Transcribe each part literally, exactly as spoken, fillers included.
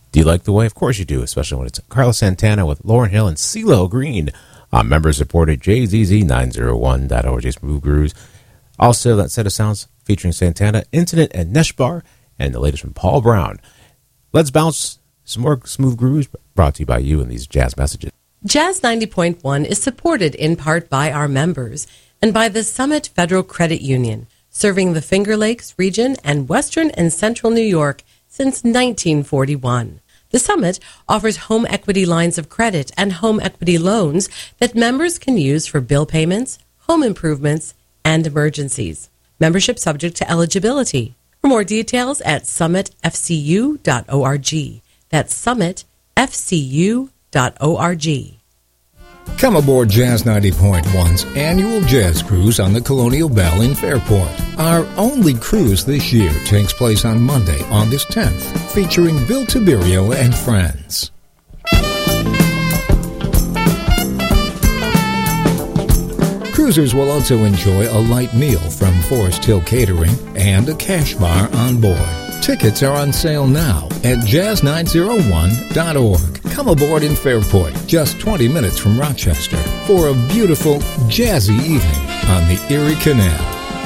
Do you like the way? Of course you do, especially when it's Carlos Santana with Lauryn Hill and CeeLo Green. Uh, member-supported J Z Z nine oh one dot org, Smooth Grooves. Also, that set of sounds featuring Santana, Incident, and Neshbar, and the latest from Paul Brown. Let's bounce some more Smooth Grooves brought to you by you in these jazz messages. Jazz ninety point one is supported in part by our members and by the Summit Federal Credit Union, serving the Finger Lakes region and western and central New York since nineteen forty-one. The Summit offers home equity lines of credit and home equity loans that members can use for bill payments, home improvements, and emergencies. Membership subject to eligibility. For more details at summit f c u dot org. That's summit f c u dot org. Come aboard Jazz ninety point one's annual jazz cruise on the Colonial Belle in Fairport. Our only cruise this year takes place on Monday, August tenth, featuring Bill Tiberio and friends. Cruisers will also enjoy a light meal from Forest Hill Catering and a cash bar on board. Tickets are on sale now at jazz nine oh one dot org. Come aboard in Fairport, just twenty minutes from Rochester, for a beautiful, jazzy evening on the Erie Canal.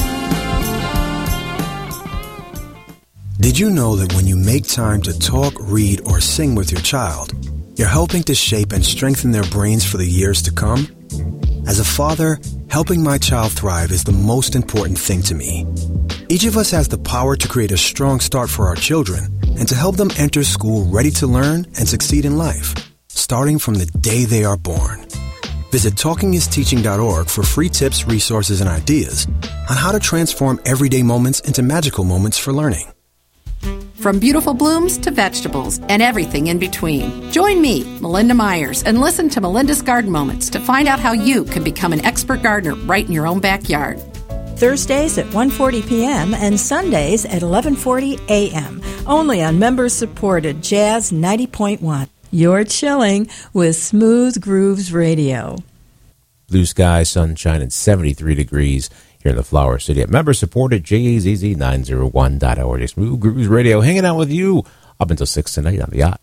Did you know that when you make time to talk, read, or sing with your child, you're helping to shape and strengthen their brains for the years to come? As a father, helping my child thrive is the most important thing to me. Each of us has the power to create a strong start for our children and to help them enter school ready to learn and succeed in life, starting from the day they are born. Visit talking is teaching dot org for free tips, resources, and ideas on how to transform everyday moments into magical moments for learning. From beautiful blooms to vegetables and everything in between. Join me, Melinda Myers, and listen to Melinda's Garden Moments to find out how you can become an expert gardener right in your own backyard. Thursdays at one forty p.m. and Sundays at eleven forty a.m. Only on members-supported Jazz ninety point one. You're chilling with Smooth Grooves Radio. Blue sky, sunshine, and seventy-three degrees here in the Flower City at member-supported J Z Z nine oh one dot org. Smooth Grooves Radio, hanging out with you up until six tonight on the yacht.